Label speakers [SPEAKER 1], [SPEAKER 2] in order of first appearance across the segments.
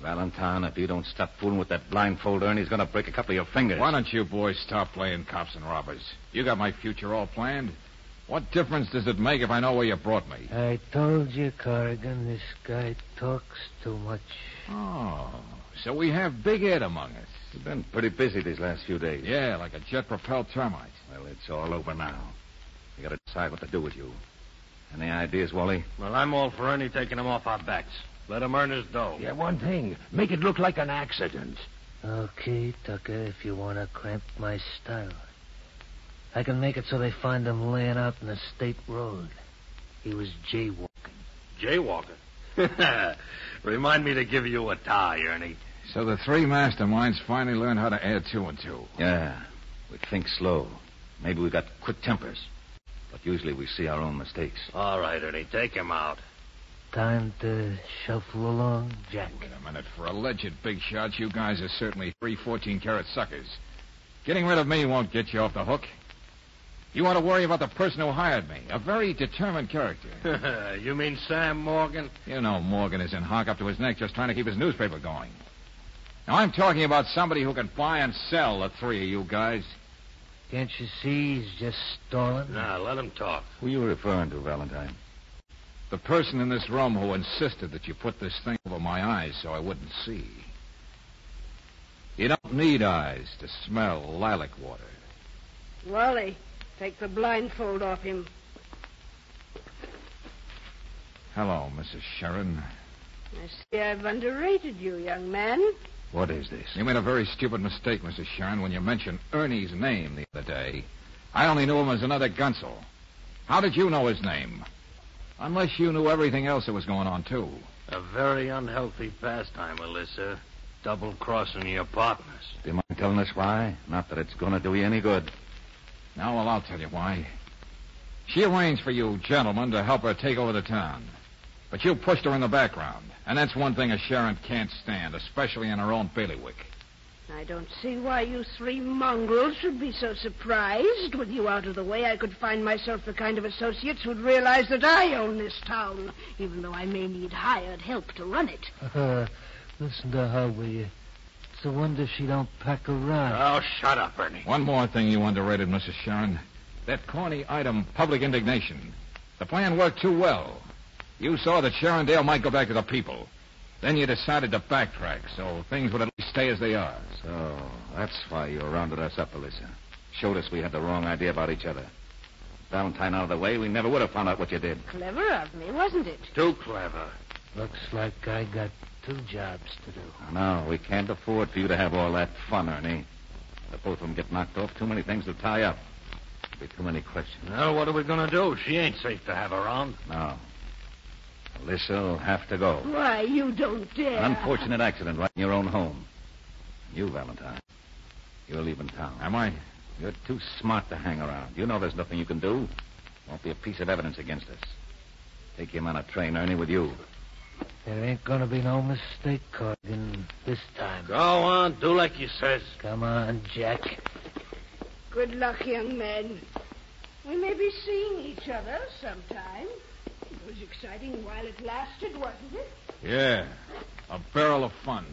[SPEAKER 1] Valentine, if you don't stop fooling with that blindfold, Ernie's going to break a couple of your fingers.
[SPEAKER 2] Why don't you boys stop playing cops and robbers? You got my future all planned. What difference does it make if I know where you brought me?
[SPEAKER 3] I told you, Corrigan, this guy talks too much.
[SPEAKER 2] Oh, so we have Big Ed among us.
[SPEAKER 1] You've been pretty busy these last few days.
[SPEAKER 2] Yeah, like a jet-propelled termite.
[SPEAKER 1] Well, it's all over now. You got to decide what to do with you. Any ideas, Wally?
[SPEAKER 4] Well, I'm all for Ernie taking him off our backs. Let him earn his dough.
[SPEAKER 5] Yeah, one thing. Make it look like an accident.
[SPEAKER 3] Okay, Tucker, if you want to cramp my style. I can make it so they find him laying out in the state road. He was jaywalking.
[SPEAKER 4] Jaywalking? Remind me to give you a tie, Ernie.
[SPEAKER 2] So the three masterminds finally learned how to add 2 and 2.
[SPEAKER 1] Yeah. We think slow. Maybe we got quick tempers. But usually we see our own mistakes.
[SPEAKER 4] All right, Ernie, take him out.
[SPEAKER 3] Time to shuffle along, Jack.
[SPEAKER 2] Wait a minute. For alleged big shots, you guys are certainly 3 14-carat suckers. Getting rid of me won't get you off the hook. You want to worry about the person who hired me, a very determined character.
[SPEAKER 4] You mean Sam Morgan?
[SPEAKER 2] You know Morgan is in hock up to his neck just trying to keep his newspaper going. Now, I'm talking about somebody who can buy and sell the 3 of you guys.
[SPEAKER 3] Can't you see he's just stalling?
[SPEAKER 4] Nah, let him talk.
[SPEAKER 1] Who are you referring to, Valentine?
[SPEAKER 2] The person in this room who insisted that you put this thing over my eyes so I wouldn't see. You don't need eyes to smell lilac water.
[SPEAKER 6] Wally, take the blindfold off him.
[SPEAKER 2] Hello, Mrs. Sharon.
[SPEAKER 6] I see I've underrated you, young man.
[SPEAKER 1] What is this?
[SPEAKER 2] You made a very stupid mistake, Mrs. Sharon, when you mentioned Ernie's name the other day. I only knew him as another Gunsel. How did you know his name? Unless you knew everything else that was going on, too.
[SPEAKER 4] A very unhealthy pastime, Alyssa. Double-crossing your partners.
[SPEAKER 1] Do you mind telling us why? Not that it's going to do you any good.
[SPEAKER 2] Now, well, I'll tell you why. She arranged for you gentlemen to help her take over the town. But you pushed her in the background. And that's one thing a Sharon can't stand, especially in her own bailiwick.
[SPEAKER 6] I don't see why you 3 mongrels should be so surprised. With you out of the way, I could find myself the kind of associates who'd realize that I own this town, even though I may need hired help to run it.
[SPEAKER 3] Listen to her, will you? It's a wonder she don't pack a ride.
[SPEAKER 4] Oh, shut up, Ernie.
[SPEAKER 2] One more thing you underrated, Mrs. Sharon. That corny item, public indignation. The plan worked too well. You saw that Sharondale might go back to the people. Then you decided to backtrack, so things would at least stay as they are.
[SPEAKER 1] So, that's why you rounded us up, Alyssa. Showed us we had the wrong idea about each other. Valentine out of the way, we never would have found out what you did.
[SPEAKER 6] Clever of me, wasn't it?
[SPEAKER 4] Too clever.
[SPEAKER 3] Looks like I got 2 jobs to do.
[SPEAKER 1] No, we can't afford for you to have all that fun, Ernie. If both of them get knocked off, too many things will tie up. There'll be too many questions.
[SPEAKER 4] Well, what are we going to do? She ain't safe to have around.
[SPEAKER 1] No. Alysa'll have to go.
[SPEAKER 6] Why, you don't dare.
[SPEAKER 1] An unfortunate accident right in your own home. You, Valentine, you're leaving town.
[SPEAKER 2] Am I?
[SPEAKER 1] You're too smart to hang around. You know there's nothing you can do. Won't be a piece of evidence against us. Take him on a train, Ernie, with you.
[SPEAKER 3] There ain't gonna be no mistake, Corrigan, this time.
[SPEAKER 4] Go on, do like you says.
[SPEAKER 3] Come on, Jack.
[SPEAKER 6] Good luck, young man. We may be seeing each other sometime. It was exciting while it lasted, wasn't it?
[SPEAKER 2] Yeah, a barrel of fun.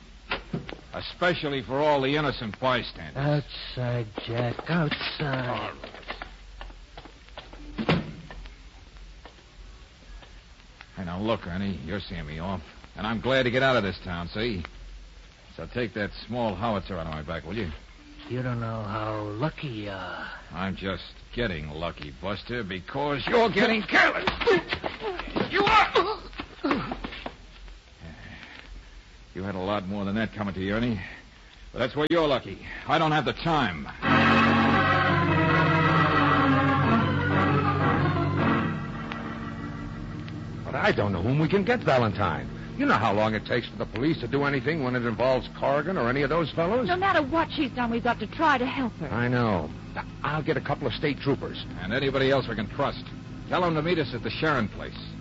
[SPEAKER 2] Especially for all the innocent bystanders.
[SPEAKER 3] Outside, Jack, outside.
[SPEAKER 2] All right. Hey, now look, Ernie, you're seeing me off. And I'm glad to get out of this town, see? So take that small howitzer out of my back, will you?
[SPEAKER 3] You don't know how lucky you are.
[SPEAKER 2] I'm just getting lucky, Buster, because you're getting careless. You are! You had a lot more than that coming to you, Ernie. But that's where you're lucky. I don't have the time.
[SPEAKER 5] But I don't know whom we can get, Valentine. You know how long it takes for the police to do anything when it involves Corrigan or any of those fellows?
[SPEAKER 7] No matter what she's done, we've got to try to help her.
[SPEAKER 5] I know. I'll get a couple of state troopers.
[SPEAKER 2] And anybody else we can trust. Tell them to meet us at the Sharon place.